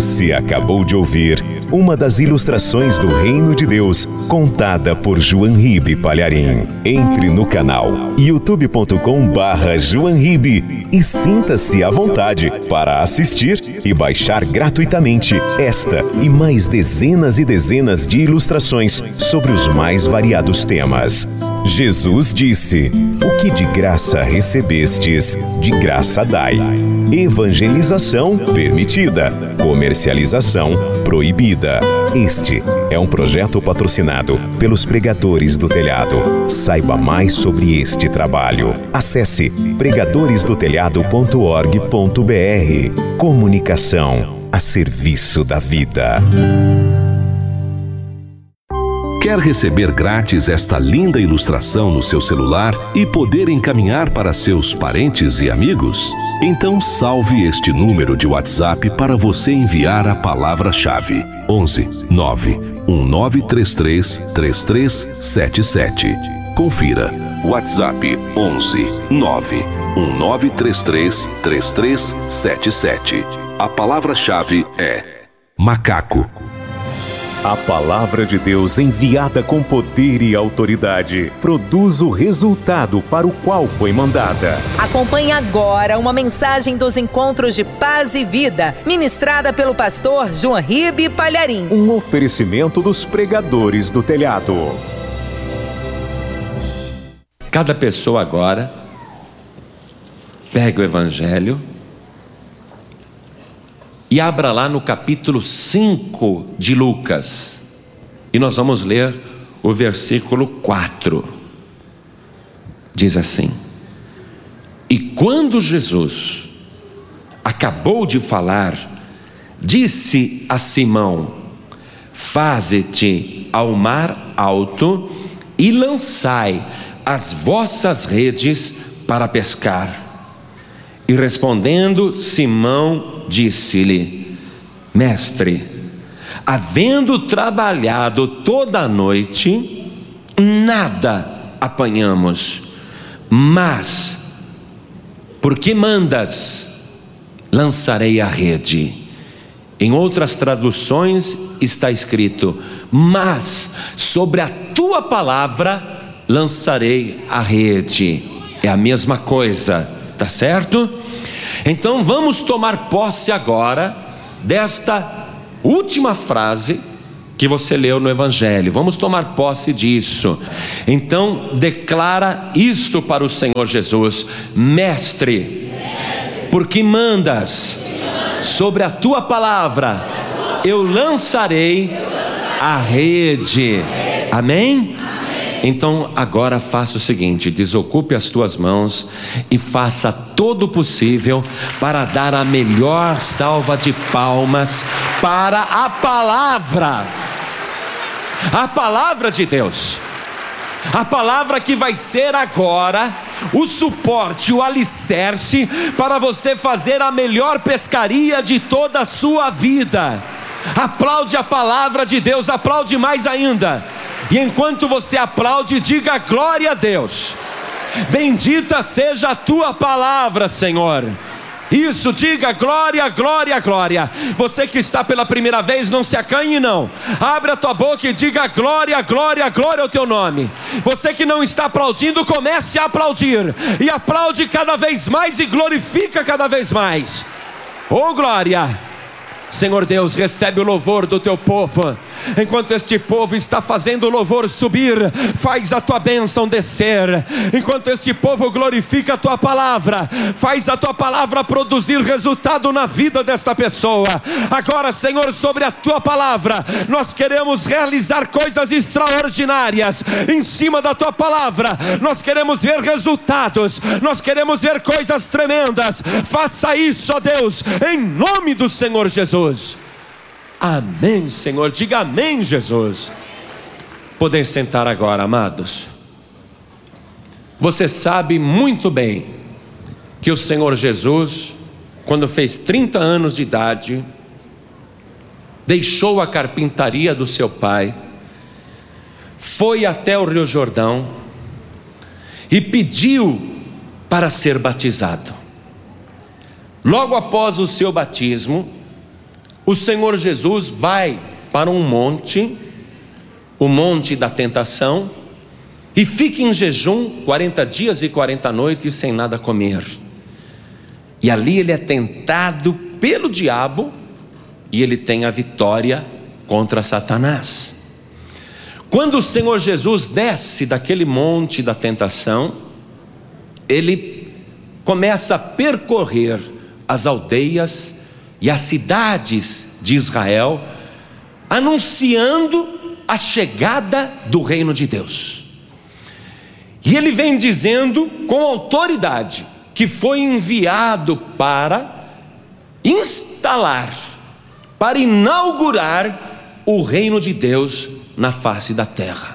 Você acabou de ouvir uma das ilustrações do Reino de Deus, contada por João Ribe Palharim. Entre no canal youtube.com/João Ribe e sinta-se à vontade para assistir e baixar gratuitamente esta e mais dezenas e dezenas de ilustrações sobre os mais variados temas. Jesus disse: "O que de graça recebestes, de graça dai." Evangelização permitida, comercialização proibida. Este é um projeto patrocinado pelos Pregadores do Telhado. Saiba mais sobre este trabalho. Acesse pregadoresdotelhado.org.br. Comunicação a serviço da vida. Quer receber grátis esta linda ilustração no seu celular e poder encaminhar para seus parentes e amigos? Então salve este número de WhatsApp para você enviar a palavra-chave: 11 9 1933 3377. Confira. WhatsApp 11 9 1933 3377. A palavra-chave é macaco. A palavra de Deus, enviada com poder e autoridade, produz o resultado para o qual foi mandada. Acompanhe agora uma mensagem dos Encontros de Paz e Vida, ministrada pelo pastor João Ribe Palharim. Um oferecimento dos Pregadores do Telhado. Cada pessoa agora pega o Evangelho e abra lá no capítulo 5 de Lucas. E nós vamos ler o versículo 4. Diz assim: "E quando Jesus acabou de falar, disse a Simão: Faze-te ao mar alto e lançai as vossas redes para pescar. E respondendo, Simão disse-lhe: Mestre, havendo trabalhado toda a noite, nada apanhamos, mas, porque mandas, lançarei a rede." Em outras traduções está escrito: "Mas sobre a tua palavra lançarei a rede." É a mesma coisa, tá certo? Então vamos tomar posse agora desta última frase que você leu no Evangelho. Vamos tomar posse disso. Então declara isto para o Senhor Jesus: Mestre, porque mandas, sobre a tua palavra eu lançarei a rede. Amém? Então agora faça o seguinte: desocupe as tuas mãos e faça todo o possível para dar a melhor salva de palmas para a palavra de Deus, a palavra que vai ser agora o suporte, o alicerce para você fazer a melhor pescaria de toda a sua vida. Aplaude a palavra de Deus, aplaude mais ainda. E enquanto você aplaude, diga glória a Deus. Bendita seja a tua palavra, Senhor. Isso, diga glória, glória, glória. Você que está pela primeira vez, não se acanhe não. Abre a tua boca e diga glória, glória, glória ao teu nome. Você que não está aplaudindo, comece a aplaudir. E aplaude cada vez mais e glorifica cada vez mais. Oh glória! Senhor Deus, recebe o louvor do teu povo. Enquanto este povo está fazendo o louvor subir, faz a tua bênção descer. Enquanto este povo glorifica a tua palavra, faz a tua palavra produzir resultado na vida desta pessoa. Agora, Senhor, sobre a tua palavra, nós queremos realizar coisas extraordinárias em cima da tua palavra. Nós queremos ver resultados, nós queremos ver coisas tremendas. Faça isso, ó Deus, em nome do Senhor Jesus. Amém, Senhor. Diga amém, Jesus. Podem sentar agora, amados. Você sabe muito bem que o Senhor Jesus, quando fez 30 anos de idade, deixou a carpintaria do seu pai, foi até o Rio Jordão e pediu para ser batizado. Logo após o seu batismo, o Senhor Jesus vai para um monte, o monte da tentação, e fica em jejum 40 dias e 40 noites sem nada comer. E ali ele é tentado pelo diabo e ele tem a vitória contra Satanás. Quando o Senhor Jesus desce daquele monte da tentação, ele começa a percorrer as aldeias e as cidades de Israel, anunciando a chegada do reino de Deus. E ele vem dizendo com autoridade que foi enviado para instalar, para inaugurar o reino de Deus na face da terra.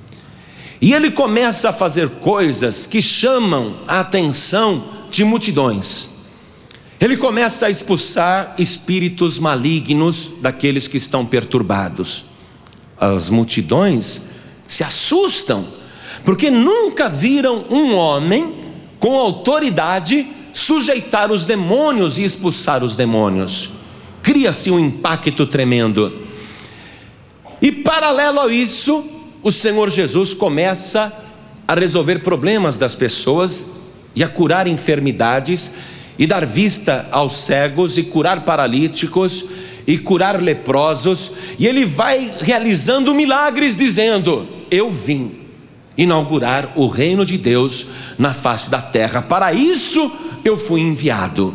E ele começa a fazer coisas que chamam a atenção de multidões. Ele começa a expulsar espíritos malignos daqueles que estão perturbados. As multidões se assustam, porque nunca viram um homem com autoridade sujeitar os demônios e expulsar os demônios. Cria-se um impacto tremendo. E paralelo a isso, o Senhor Jesus começa a resolver problemas das pessoas e a curar enfermidades e dar vista aos cegos e curar paralíticos e curar leprosos, e ele vai realizando milagres dizendo: eu vim inaugurar o reino de Deus na face da terra, para isso eu fui enviado.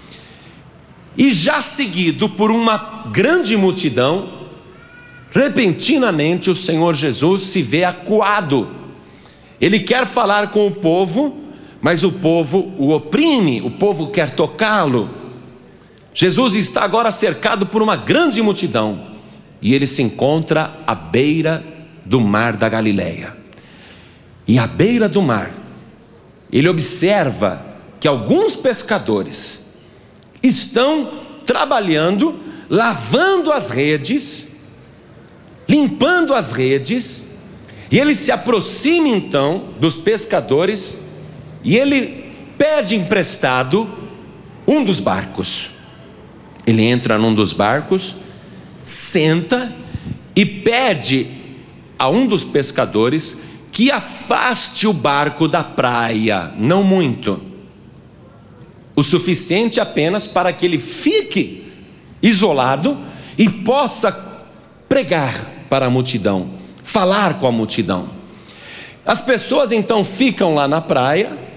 E já seguido por uma grande multidão, repentinamente o Senhor Jesus se vê acuado. Ele quer falar com o povo, mas o povo o oprime, o povo quer tocá-lo. Jesus está agora cercado por uma grande multidão, e ele se encontra à beira do mar da Galileia. E à beira do mar, ele observa que alguns pescadores estão trabalhando, lavando as redes, limpando as redes, e ele se aproxima então dos pescadores e ele pede emprestado um dos barcos. Ele entra num dos barcos, senta e pede a um dos pescadores que afaste o barco da praia, não muito, o suficiente apenas para que ele fique isolado e possa pregar para a multidão, falar com a multidão. As pessoas então ficam lá na praia,